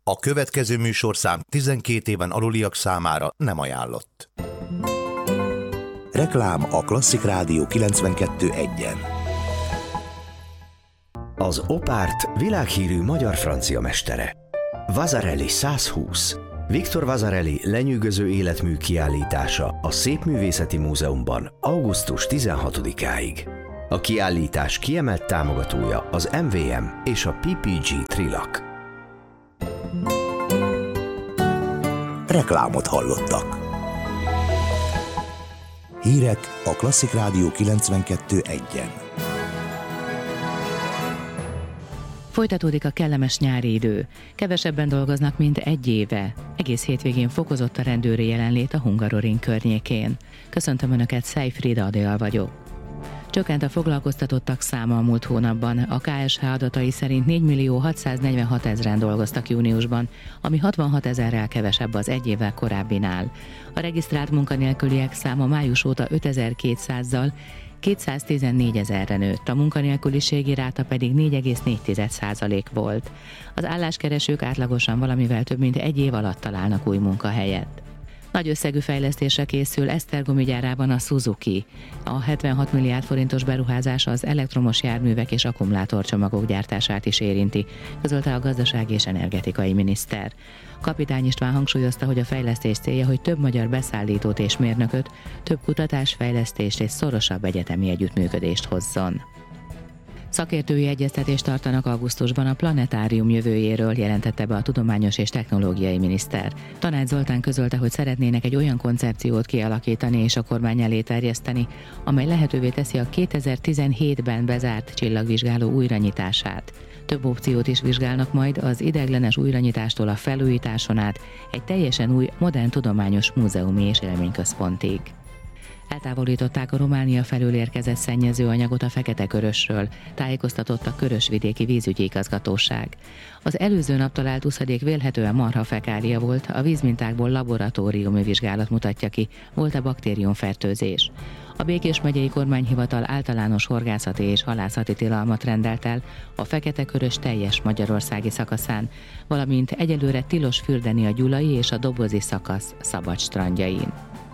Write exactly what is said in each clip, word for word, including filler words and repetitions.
A következő műsorszám tizenkét éven aluliak számára nem ajánlott. Reklám a Klasszik Rádió kilencvenkettő egyen. Az Opárt világhírű magyar-francia mestere. Vasarely százhúsz. Viktor Vasarely lenyűgöző életmű kiállítása a Szépművészeti Múzeumban augusztus tizenhatodikáig. A kiállítás kiemelt támogatója az em vé em és a pé pé gé Trilak. Reklámot hallottak. Hírek a Klasszik Rádió kilencvenkettő egyen. Folytatódik a kellemes nyári idő. Kevesebben dolgoznak, mint egy éve. Egész hétvégén fokozott a rendőri jelenlét a Hungaroring környékén. Köszöntöm Önöket, Szejfried Adél vagyok. Csökkent a foglalkoztatottak száma a múlt hónapban. A ká es há adatai szerint négymillió hatszáznegyvenhat ezren dolgoztak júniusban, ami hatvanhat ezerrel kevesebb az egy évvel korábbinál. A regisztrált munkanélküliek száma május óta ötezer-kétszázzal kétszáztizennégy ezerre nőtt, a munkanélküliségi ráta pedig négy egész négy százalék volt. Az álláskeresők átlagosan valamivel több mint egy év alatt találnak új munkahelyet. Nagy összegű fejlesztésre készül Esztergomi gyárában a Suzuki. A hetvenhat milliárd forintos beruházás az elektromos járművek és akkumulátorcsomagok gyártását is érinti, közölte a gazdasági és energetikai miniszter. Kapitány István hangsúlyozta, hogy a fejlesztés célja, hogy több magyar beszállítót és mérnököt, több kutatásfejlesztést és szorosabb egyetemi együttműködést hozzon. Szakértői egyeztetést tartanak augusztusban a planetárium jövőjéről, jelentette be a tudományos és technológiai miniszter. Tanács Zoltán közölte, hogy szeretnének egy olyan koncepciót kialakítani és a kormány elé terjeszteni, amely lehetővé teszi a kétezer-tizenhétben bezárt csillagvizsgáló újranyitását. Több opciót is vizsgálnak majd, az ideiglenes újranyitástól a felújításon át egy teljesen új, modern tudományos múzeumi és élményközpontig. Eltávolították a Románia felől érkezett szennyezőanyagot a Fekete-Körösről, tájékoztatott a Körösvidéki Vízügyi Igazgatóság. Az előző nap talált uszadék vélhetően marhafekália volt, a vízmintákból laboratóriumi vizsgálat mutatja ki, volt a baktériumfertőzés. A Békés megyei kormányhivatal általános horgászati és halászati tilalmat rendelt el a Fekete-Körös teljes magyarországi szakaszán, valamint egyelőre tilos fürdeni a Gyulai és a Dobozi szakasz szabad strandjain.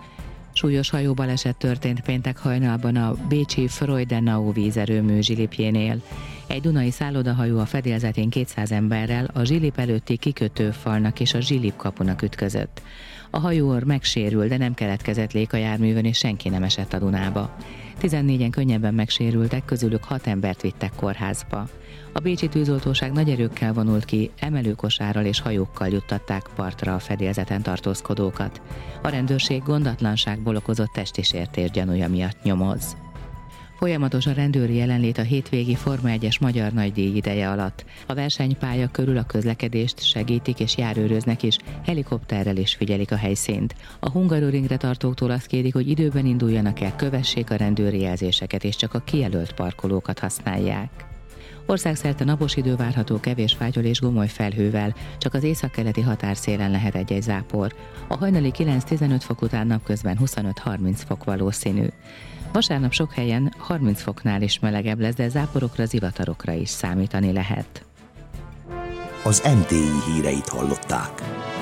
Súlyos hajóbaleset történt péntek hajnalban a bécsi Freudenau vízerőmű zsilipjénél. Egy dunai szállodahajó a fedélzetén kétszáz emberrel a zsilip előtti kikötőfalnak és a zsilip kapunak ütközött. A hajóőr megsérült, de nem keletkezett lék a járművön, és senki nem esett a Dunába. tizennégyen könnyebben megsérültek, közülük hat embert vittek kórházba. A bécsi tűzoltóság nagy erőkkel vonult ki, emelőkosárral és hajókkal juttatták partra a fedélzeten tartózkodókat. A rendőrség gondatlanságból okozott testi sértés gyanúja miatt nyomoz. Folyamatos a rendőri jelenlét a hétvégi Forma egyes magyar nagydíj ideje alatt. A versenypálya körül a közlekedést segítik és járőröznek is, helikopterrel is figyelik a helyszínt. A Hungaroringre tartóktól azt kérik, hogy időben induljanak el, kövessék a rendőri jelzéseket és csak a kijelölt parkolókat használják. Országszerte napos idő várható, kevés fátyol és gomoly felhővel, csak az északkeleti határszélen lehet egy-egy zápor. A hajnali kilenc-tizenöt fok után napközben huszonöt-harminc fok valószínű. Vasárnap sok helyen harminc foknál is melegebb lesz, de záporokra, zivatarokra is számítani lehet. Az em té i híreit hallották.